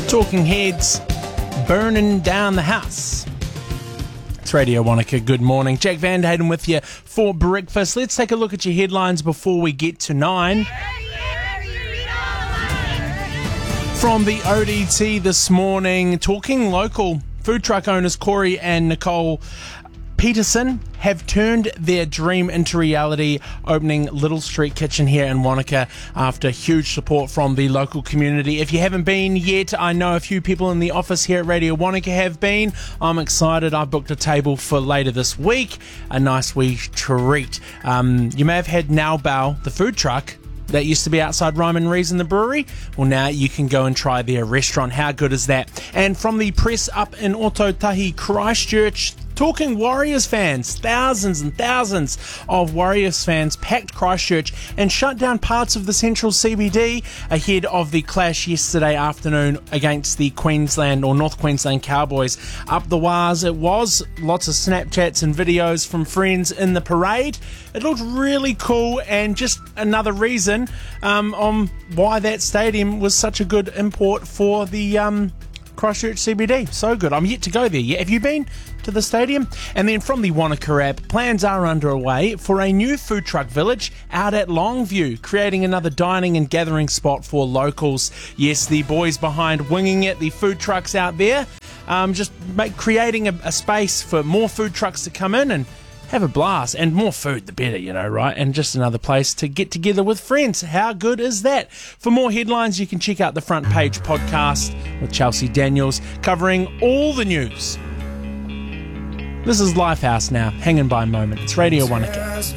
Talking Heads, Burning Down the House. It's Radio Wanaka. Good morning. Jack Van Hayden with you for breakfast. Let's take a look at your headlines before we get to 9. From the ODT this morning, talking local, food truck owners Corey and Nicole Peterson have turned their dream into reality, opening Little Street Kitchen here in Wanaka after huge support from the local community. If you haven't been yet, I know a few people in the office here at Radio Wanaka have been. I'm excited. I've booked a table for later this week. A nice wee treat. You may have had Now Bao, the food truck that used to be outside Ryman Rees in the brewery. Well, now you can go and try their restaurant. How good is that? And from the press up in Ototahi, Christchurch, talking Warriors fans. Thousands and thousands of Warriors fans packed Christchurch and shut down parts of the central CBD ahead of the clash yesterday afternoon against the Queensland or North Queensland Cowboys. Up the wires it was. Lots of Snapchats and videos from friends in the parade. It looked really cool, and just another reason on why that stadium was such a good import for the Christchurch CBD. So good. I'm yet to go there yet. Have you been to the stadium? And then from the Wanaka app, plans are underway for a new food truck village out at Longview, creating another dining and gathering spot for locals. Yes, the boys behind Winging It, the food trucks out there, creating a space for more food trucks to come in and have a blast, and more food the better, you know, right? And just another place to get together with friends. How good is that? For more headlines, you can check out the Front Page podcast with Chelsea Daniels, covering all the news. This is Lifehouse now, hanging by a moment. It's Radio Wanaka.